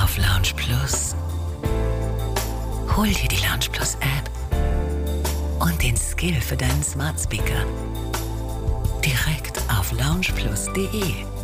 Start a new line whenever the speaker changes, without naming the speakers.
auf Lounge Plus. Hol dir die Lounge Plus App und den Skill für deinen Smart Speaker direkt auf loungeplus.de.